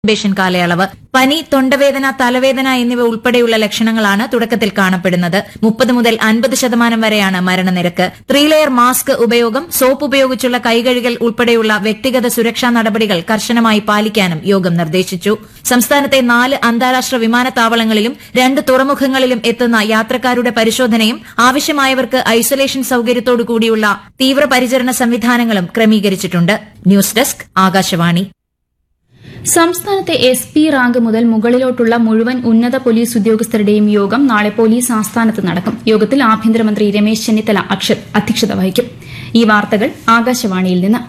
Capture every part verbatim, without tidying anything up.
Incubation കാലയളവ്. പനി, തൊണ്ടവേദന, തലവേദന എന്നിവ ഉൾപ്പെടെയുള്ള ലക്ഷണങ്ങളാണ് തുടക്കത്തിൽ കാണപ്പെടുന്നത്. മുപ്പത് മുതൽ അൻപത് ശതമാനം വരെയാണ് മരണനിരക്ക്. ത്രീ ലെയർ മാസ്ക് ഉപയോഗം, സോപ്പ് ഉപയോഗിച്ചുള്ള കൈകഴുകൽ ഉൾപ്പെടെയുള്ള വ്യക്തിഗത സുരക്ഷാ നടപടികൾ കർശനമായി പാലിക്കാനും യോഗം നിർദ്ദേശിച്ചു. സംസ്ഥാനത്തെ നാല് അന്താരാഷ്ട്ര വിമാനത്താവളങ്ങളിലും രണ്ട് തുറമുഖങ്ങളിലും എത്തുന്ന യാത്രക്കാരുടെ പരിശോധനയും ആവശ്യമായവർക്ക് ഐസൊലേഷൻ സൌകര്യത്തോടുകൂടിയുള്ള തീവ്രപരിചരണ സംവിധാനങ്ങളും ക്രമീകരിച്ചിട്ടുണ്ട്. News desk, Akashvani. സംസ്ഥാനത്തെ എസ് പി റാങ്ക് മുതൽ മുകളിലോട്ടുള്ള മുഴുവൻ ഉന്നത പോലീസ് ഉദ്യോഗസ്ഥരുടെയും യോഗം നാളെ പോലീസ് ആസ്ഥാനത്ത് നടക്കും. യോഗത്തിൽ ആഭ്യന്തരമന്ത്രി രമേശ് ചെന്നിത്തല അധ്യക്ഷത വഹിക്കും. ഈ വാർത്തകൾ ആകാശവാണിയിൽ നിന്ന്.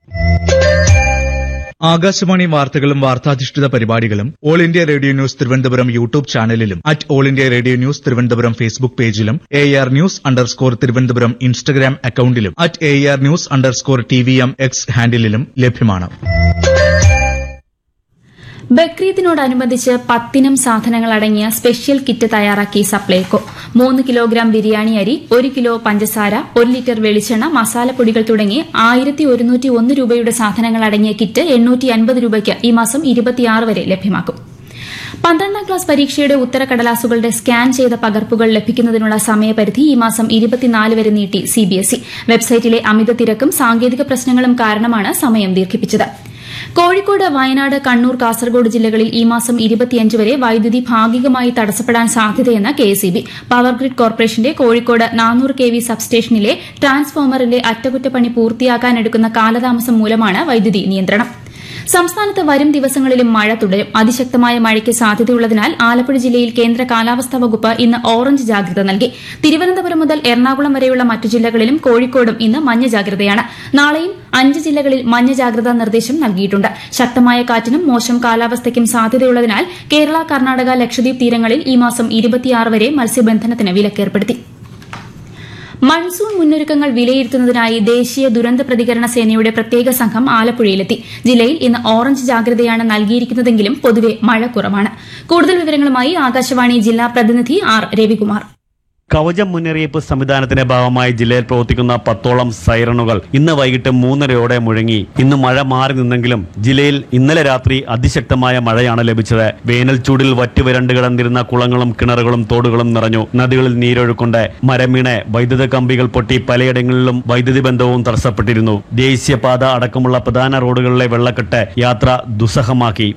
ആകാശവാണി വാർത്തകളും വാർത്താധിഷ്ഠിത പരിപാടികളും all India radio news Thiruvananthapuram YouTube ചാനലിലും at all India radio news Thiruvananthapuram Facebook പേജിലും A R news underscore Thiruvananthapuram Instagram അക്കൌണ്ടിലും at A R news underscore T V M X ഹാൻഡിലും ലഭ്യമാണ്. ബക്രീദിനോടനുബന്ധിച്ച് പത്തിനം സാധനങ്ങൾ അടങ്ങിയ സ്പെഷ്യൽ കിറ്റ് തയ്യാറാക്കി സപ്ലൈകോ. മൂന്ന് കിലോഗ്രാം ബിരിയാണി അരി, ഒരു കിലോ പഞ്ചസാര, ഒരു ലിറ്റർ വെളിച്ചെണ്ണ, മസാലപ്പൊടികൾ തുടങ്ങി ആയിരത്തി ഒരുന്നൂറ്റി ഒന്ന് രൂപയുടെ സാധനങ്ങൾ അടങ്ങിയ കിറ്റ് എണ്ണൂറ്റി അൻപത് രൂപയ്ക്ക് ഈ മാസം ഇരുപത്തിയാറ് വരെ ലഭ്യമാക്കും. പന്ത്രണ്ടാം ക്ലാസ് പരീക്ഷയുടെ ഉത്തരക്കടലാസുകളുടെ സ്കാൻ ചെയ്ത പകർപ്പുകൾ ലഭിക്കുന്നതിനുള്ള സമയപരിധി ഈ മാസം ഇരുപത്തിനാല് വരെ നീട്ടി സിബിഎസ്ഇ. വെബ്സൈറ്റിലെ അമിത തിരക്കും സാങ്കേതിക പ്രശ്നങ്ങളും കാരണമാണ് സമയം ദീർഘിപ്പിച്ചത്. കോഴിക്കോട്, വയനാട്, കണ്ണൂർ, കാസർഗോഡ് ജില്ലകളിൽ ഈ മാസം ഇരുപത്തിയഞ്ച് വരെ വൈദ്യുതി ഭാഗികമായി തടസ്സപ്പെടാൻ സാധ്യതയെന്ന് കെഎസ്ഇബി. പവർ ഗ്രിഡ് കോർപ്പറേഷന്റെ കോഴിക്കോട് നാനൂറ് കെ വി സബ്സ്റ്റേഷനിലെ ട്രാൻസ്ഫോമറിന്റെ അറ്റകുറ്റപ്പണി പൂർത്തിയാക്കാനെടുക്കുന്ന കാലതാമസം മൂലമാണ് വൈദ്യുതി നിയന്ത്രണം. സംസ്ഥാനത്ത് വരും ദിവസങ്ങളിലും മഴ തുടരും. അതിശക്തമായ മഴയ്ക്ക് സാധ്യതയുള്ളതിനാൽ ആലപ്പുഴ ജില്ലയിൽ കേന്ദ്ര കാലാവസ്ഥാ വകുപ്പ് ഇന്ന് ഓറഞ്ച് ജാഗ്രത നൽകി. തിരുവനന്തപുരം മുതൽ എറണാകുളം വരെയുള്ള മറ്റു ജില്ലകളിലും കോഴിക്കോടും ഇന്ന് മഞ്ഞ ജാഗ്രതയാണ്. നാളെയും അഞ്ച് ജില്ലകളിൽ മഞ്ഞ ജാഗ്രതാ നിർദ്ദേശം നൽകിയിട്ടുണ്ട്. ശക്തമായ കാറ്റിനും മോശം കാലാവസ്ഥയ്ക്കും സാധ്യതയുള്ളതിനാൽ കേരള, കർണാടക, ലക്ഷദ്വീപ് തീരങ്ങളിൽ ഈ മാസം ഇരുപത്തിയാറ് വരെ മത്സ്യബന്ധനത്തിന് വിലക്കേർപ്പെടുത്തി. മൺസൂൺ മുന്നൊരുക്കങ്ങൾ വിലയിരുത്തുന്നതിനായി ദേശീയ ദുരന്ത പ്രതികരണ സേനയുടെ പ്രത്യേക സംഘം ആലപ്പുഴയിലെത്തി. ജില്ലയിൽ ഇന്ന് ഓറഞ്ച് ജാഗ്രതയാണ് നൽകിയിരിക്കുന്നതെങ്കിലും പൊതുവെ മഴ കുറവാണ്. കൂടുതൽ വിവരങ്ങളുമായി ആകാശവാണി ജില്ലാ പ്രതിനിധി ആർ രവികുമാർ. കവചം മുന്നറിയിപ്പ് സംവിധാനത്തിന്റെ ഭാഗമായി ജില്ലയിൽ പ്രവർത്തിക്കുന്ന പത്തോളം സൈറണുകൾ ഇന്ന് വൈകിട്ട് മൂന്നരയോടെ മുഴങ്ങി. ഇന്ന് മഴ മാറി നിന്നെങ്കിലും ജില്ലയിൽ ഇന്നലെ രാത്രി അതിശക്തമായ മഴയാണ് ലഭിച്ചത്. വേനൽ ചൂടിൽ വറ്റുവരണ്ട് കിടന്നിരുന്ന കുളങ്ങളും കിണറുകളും തോടുകളും നിറഞ്ഞു. നദികളിൽ നീരൊഴുക്കുണ്ട്. മരം വീണ് വൈദ്യുത കമ്പികൾ പൊട്ടി പലയിടങ്ങളിലും വൈദ്യുതി ബന്ധവും തടസ്സപ്പെട്ടിരുന്നു. ദേശീയപാത അടക്കമുള്ള പ്രധാന റോഡുകളിലെ വെള്ളക്കെട്ട് യാത്ര ദുസ്സഹമാക്കി.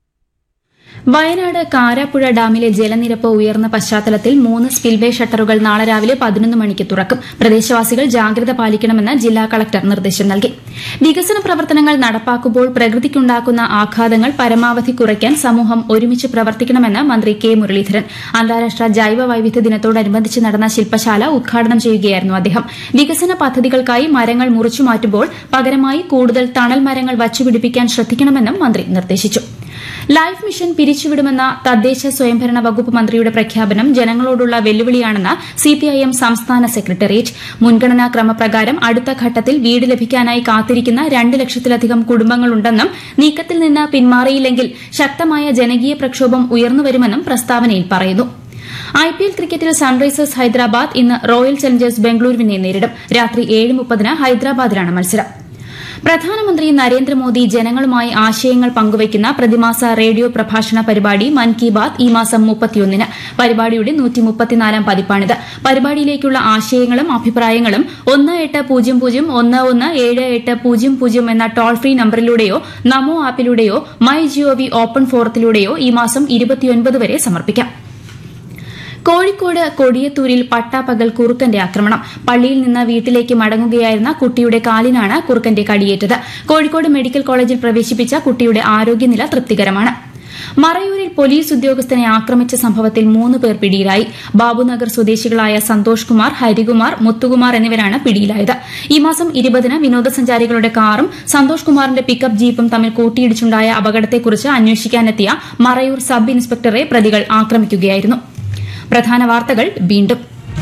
വയനാട് കാരാപ്പുഴ ഡാമിലെ ജലനിരപ്പ് ഉയർന്ന പശ്ചാത്തലത്തിൽ മൂന്ന് സ്പിൽവേ ഷട്ടറുകൾ നാളെ രാവിലെ പതിനൊന്ന് മണിക്ക് തുറക്കും. പ്രദേശവാസികൾ ജാഗ്രത പാലിക്കണമെന്ന് ജില്ലാ കളക്ടർ നിർദ്ദേശം നൽകി. വികസന പ്രവർത്തനങ്ങൾ നടപ്പാക്കുമ്പോൾ പ്രകൃതിക്കുണ്ടാക്കുന്ന ആഘാതങ്ങൾ പരമാവധി കുറയ്ക്കാൻ സമൂഹം ഒരുമിച്ച് പ്രവർത്തിക്കണമെന്ന് മന്ത്രി കെ മുരളീധരൻ. അന്താരാഷ്ട്ര ജൈവ വൈവിധ്യ ദിനത്തോടനുബന്ധിച്ച് നടന്ന ശില്പശാല ഉദ്ഘാടനം ചെയ്യുകയായിരുന്നു അദ്ദേഹം. വികസന പദ്ധതികൾക്കായി മരങ്ങൾ മുറിച്ചുമാറ്റുമ്പോൾ പകരമായി കൂടുതൽ തണൽ മരങ്ങൾ വച്ചുപിടിപ്പിക്കാൻ ശ്രദ്ധിക്കണമെന്നും മന്ത്രി നിർദ്ദേശിച്ചു. ലൈഫ് മിഷൻ പിരിച്ചുവിടുമെന്ന തദ്ദേശ സ്വയംഭരണ വകുപ്പ് മന്ത്രിയുടെ പ്രഖ്യാപനം ജനങ്ങളോടുള്ള വെല്ലുവിളിയാണെന്ന് സിപിഐഎം സംസ്ഥാന സെക്രട്ടേറിയറ്റ്. മുൻഗണനാ ക്രമപ്രകാരം അടുത്ത ഘട്ടത്തിൽ വീട് ലഭിക്കാനായി കാത്തിരിക്കുന്ന രണ്ട് ലക്ഷത്തിലധികം കുടുംബങ്ങളുണ്ടെന്നും നീക്കത്തിൽ നിന്ന് പിന്മാറിയില്ലെങ്കിൽ ശക്തമായ ജനകീയ പ്രക്ഷോഭം ഉയർന്നുവരുമെന്നും പ്രസ്താവനയിൽ പറയുന്നു. ഐപിഎൽ ക്രിക്കറ്റിൽ സൺറൈസേഴ്സ് ഹൈദരാബാദ് ഇന്ന് റോയൽ ചലഞ്ചേഴ്സ് ബംഗളൂരുവിനെ നേരിടും. രാത്രി ഏഴ് മുപ്പതിന് ഹൈദരാബാദിലാണ് മത്സരം. പ്രധാനമന്ത്രി നരേന്ദ്രമോദി ജനങ്ങളുമായി ആശയങ്ങൾ പങ്കുവയ്ക്കുന്ന പ്രതിമാസ റേഡിയോ പ്രഭാഷണ പരിപാടി മൻ കി ബാത് ഈ മാസം മുപ്പത്തിയൊന്നിന്. പരിപാടിയുടെ നൂറ്റി മുപ്പത്തിനാലാം പതിപ്പാണിത്. പരിപാടിയിലേക്കുള്ള ആശയങ്ങളും അഭിപ്രായങ്ങളും ഒന്ന് എട്ട് പൂജ്യം പൂജ്യം ഒന്ന് ഒന്ന് ഏഴ് എട്ട് പൂജ്യം പൂജ്യം എന്ന toll free നമ്പറിലൂടെയോ Namo ആപ്പിലൂടെയോ my G O V open ഫോറത്തിലൂടെയോ ഈ മാസം ഇരുപത്തിയൊൻപത് വരെ സമർപ്പിക്കാം. കോഴിക്കോട് കൊടിയത്തൂരിൽ പട്ടാപ്പകൽ കുറുക്കന്റെ ആക്രമണം. പള്ളിയിൽ നിന്ന് വീട്ടിലേക്ക് മടങ്ങുകയായിരുന്ന കുട്ടിയുടെ കാലിനാണ് കുറുക്കന്റെ കടിയേറ്റത്. കോഴിക്കോട് മെഡിക്കൽ കോളേജിൽ പ്രവേശിപ്പിച്ച കുട്ടിയുടെ ആരോഗ്യനില തൃപ്തികരമാണ്. മറയൂരിൽ പോലീസ് ഉദ്യോഗസ്ഥനെ ആക്രമിച്ച സംഭവത്തിൽ മൂന്ന് പേർ പിടിയിലായി. ബാബുനഗർ സ്വദേശികളായ സന്തോഷ് കുമാർ, ഹരികുമാർ, മുത്തുകുമാർ എന്നിവരാണ് പിടിയിലായത്. ഈ മാസം ഇരുപതിന് വിനോദസഞ്ചാരികളുടെ കാറും സന്തോഷ് കുമാറിന്റെ പിക്കപ്പ് ജീപ്പും തമ്മിൽ കൂട്ടിയിടിച്ചുണ്ടായ അപകടത്തെക്കുറിച്ച് അന്വേഷിക്കാനെത്തിയ മറയൂർ സബ് ഇൻസ്പെക്ടറെ പ്രതികൾ ആക്രമിക്കുകയായിരുന്നു. പ്രധാന വാർത്തകൾ വീണ്ടും.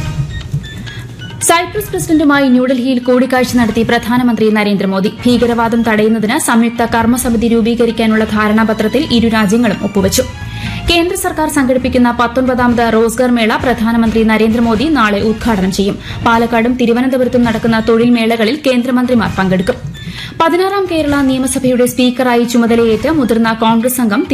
സൈപ്രസ് പ്രസിഡന്റുമായി ന്യൂഡൽഹിയിൽ കൂടിക്കാഴ്ച നടത്തി പ്രധാനമന്ത്രി നരേന്ദ്രമോദി. ഭീകരവാദം തടയുന്നതിന് സംയുക്ത കർമ്മസമിതി രൂപീകരിക്കാനുള്ള ധാരണാപത്രത്തിൽ ഇരു രാജ്യങ്ങളും ഒപ്പുവച്ചു. കേന്ദ്ര സർക്കാർ സംഘടിപ്പിക്കുന്ന പത്തൊൻപതാമത് റോസ്ഗാർ മേള പ്രധാനമന്ത്രി നരേന്ദ്രമോദി നാളെ ഉദ്ഘാടനം ചെയ്യും. പാലക്കാടും തിരുവനന്തപുരത്തും നടക്കുന്ന തൊഴിൽ മേളകളിൽ കേന്ദ്രമന്ത്രിമാർ പങ്കെടുക്കും. പതിനാറാം കേരള നിയമസഭയുടെ സ്പീക്കറായി ചുമതലയേറ്റ് മുതിർന്ന കോൺഗ്രസ് അംഗം